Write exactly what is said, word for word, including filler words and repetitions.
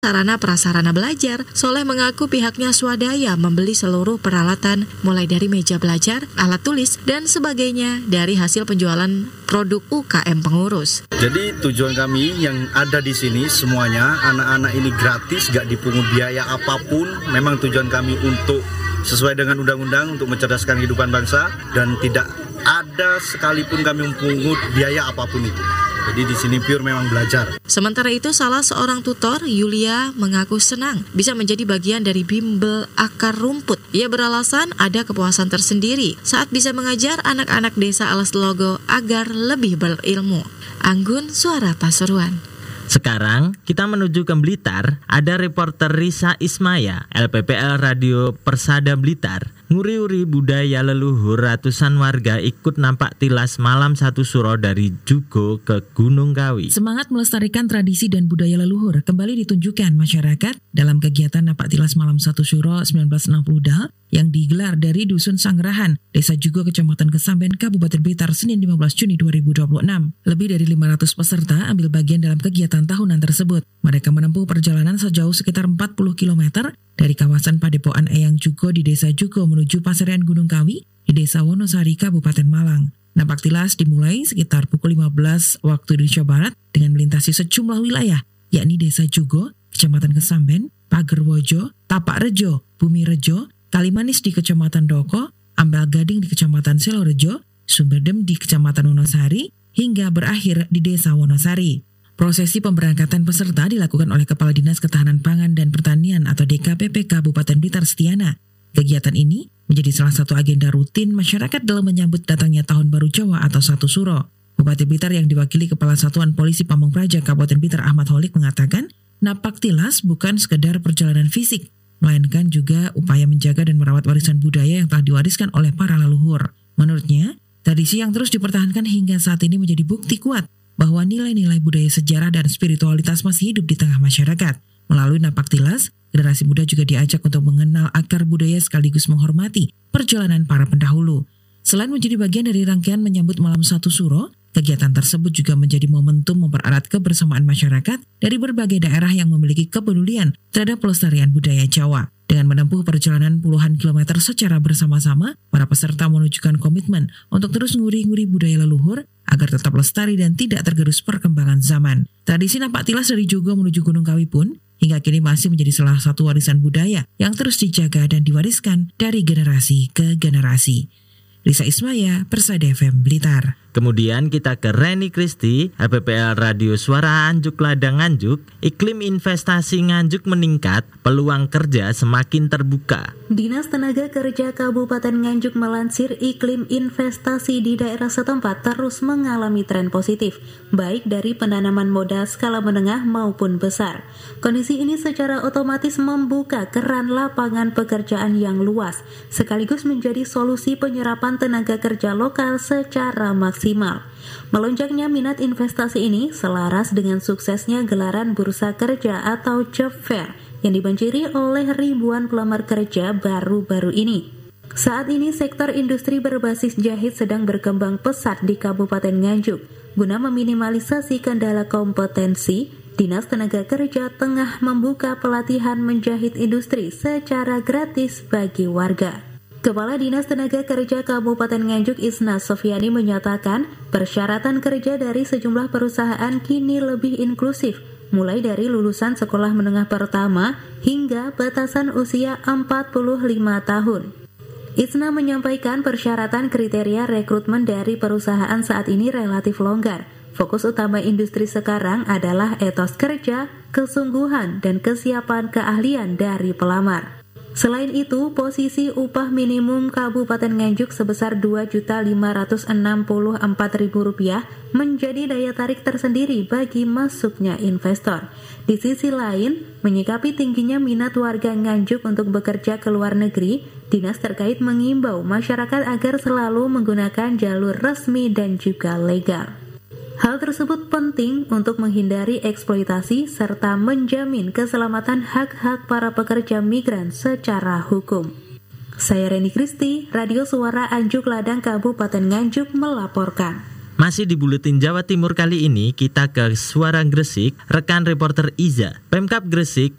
sarana prasarana belajar. Soleh mengaku pihaknya swadaya membeli seluruh peralatan mulai dari meja belajar, alat tulis, dan sebagainya dari hasil penjualan produk U K M pengurus. Jadi tujuan kami yang ada di sini semuanya anak-anak ini gratis, gak dipungut biaya apapun. Memang tujuan kami untuk sesuai dengan undang-undang untuk mencerdaskan kehidupan bangsa dan tidak ada sekalipun kami mempungut biaya apapun itu. Jadi di sini pure memang belajar. Sementara itu, salah seorang tutor, Yulia, mengaku senang bisa menjadi bagian dari bimbel akar rumput. Ia beralasan ada kepuasan tersendiri saat bisa mengajar anak-anak desa Alas Logo agar lebih berilmu. Anggun, Suara Pasuruan. Sekarang kita menuju ke Blitar, ada reporter Risa Ismaya, L P P L Radio Persada Blitar. Nguri-uri budaya leluhur, ratusan warga ikut nampak tilas malam satu suro dari Jugo ke Gunung Kawi. Semangat melestarikan tradisi dan budaya leluhur kembali ditunjukkan masyarakat dalam kegiatan nampak tilas malam satu suro seribu sembilan ratus enam puluh Dal yang digelar dari Dusun Sanggerahan, Desa Jugo, Kecamatan Kesamben, Kabupaten Blitar, Senin lima belas Juni dua ribu dua puluh enam. Lebih dari lima ratus peserta ambil bagian dalam kegiatan tahunan tersebut. Mereka menempuh perjalanan sejauh sekitar empat puluh kilometer dari kawasan Padepokan Eyang Jugo di Desa Jugo menuju Pasarian Gunung Kawi di Desa Wonosari, Kabupaten Malang. Nampak tilas dimulai sekitar pukul lima belas waktu Indonesia Barat dengan melintasi sejumlah wilayah, yakni Desa Jugo, Kecamatan Kesamben, Pagerwojo, Tapak Rejo, Bumi Rejo, Kalimanis di Kecamatan Doko, Ambal Gading di Kecamatan Selorejo, Sumberdem di Kecamatan Wonosari, hingga berakhir di Desa Wonosari. Prosesi pemberangkatan peserta dilakukan oleh Kepala Dinas Ketahanan Pangan dan Pertanian atau D K P P Kabupaten Blitar Setiana. Kegiatan ini menjadi salah satu agenda rutin masyarakat dalam menyambut datangnya Tahun Baru Jawa atau Satu Suro. Bupati Blitar yang diwakili Kepala Satuan Polisi Pamong Praja Kabupaten Blitar Ahmad Holik mengatakan, napak tilas bukan sekedar perjalanan fisik, melainkan juga upaya menjaga dan merawat warisan budaya yang telah diwariskan oleh para leluhur. Menurutnya, tradisi yang terus dipertahankan hingga saat ini menjadi bukti kuat bahwa nilai-nilai budaya sejarah dan spiritualitas masih hidup di tengah masyarakat. Melalui napak tilas, generasi muda juga diajak untuk mengenal akar budaya sekaligus menghormati perjalanan para pendahulu. Selain menjadi bagian dari rangkaian menyambut Malam Satu Suro, kegiatan tersebut juga menjadi momentum mempererat kebersamaan masyarakat dari berbagai daerah yang memiliki kepedulian terhadap pelestarian budaya Jawa. Dengan menempuh perjalanan puluhan kilometer secara bersama-sama, para peserta menunjukkan komitmen untuk terus nguri-nguri budaya leluhur agar tetap lestari dan tidak tergerus perkembangan zaman. Tradisi napak tilas dari Jugo menuju Gunung Kawi pun hingga kini masih menjadi salah satu warisan budaya yang terus dijaga dan diwariskan dari generasi ke generasi. Risa Ismaya, Persada F M Blitar. Kemudian kita ke Reni Kristi, L P P L Radio Suara Anjuk Ladang Nganjuk. Iklim investasi Nganjuk meningkat, peluang kerja semakin terbuka. Dinas Tenaga Kerja Kabupaten Nganjuk melansir iklim investasi di daerah setempat terus mengalami tren positif, baik dari penanaman modal skala menengah maupun besar. Kondisi ini secara otomatis membuka keran lapangan pekerjaan yang luas, sekaligus menjadi solusi penyerapan tenaga kerja lokal secara maksimal. Melonjaknya minat investasi ini selaras dengan suksesnya gelaran Bursa Kerja atau Job Fair yang dibanjiri oleh ribuan pelamar kerja baru-baru ini. Saat ini sektor industri berbasis jahit sedang berkembang pesat di Kabupaten Nganjuk. Guna meminimalisasi kendala kompetensi, Dinas Tenaga Kerja tengah membuka pelatihan menjahit industri secara gratis bagi warga. Kepala Dinas Tenaga Kerja Kabupaten Nganjuk Isna Sofiani menyatakan persyaratan kerja dari sejumlah perusahaan kini lebih inklusif, mulai dari lulusan sekolah menengah pertama hingga batasan usia empat puluh lima tahun. Isna menyampaikan persyaratan kriteria rekrutmen dari perusahaan saat ini relatif longgar. Fokus utama industri sekarang adalah etos kerja, kesungguhan, dan kesiapan keahlian dari pelamar. Selain itu, posisi upah minimum Kabupaten Nganjuk sebesar dua juta lima ratus enam puluh empat ribu rupiah menjadi daya tarik tersendiri bagi masuknya investor. Di sisi lain, menyikapi tingginya minat warga Nganjuk untuk bekerja ke luar negeri, dinas terkait mengimbau masyarakat agar selalu menggunakan jalur resmi dan juga legal. Hal tersebut penting untuk menghindari eksploitasi serta menjamin keselamatan hak-hak para pekerja migran secara hukum. Saya Reni Kristi, Radio Suara Anjuk Ladang Kabupaten Nganjuk melaporkan. Masih di Buletin Jawa Timur kali ini, kita ke Suara Gresik, rekan reporter Iza. Pemkab Gresik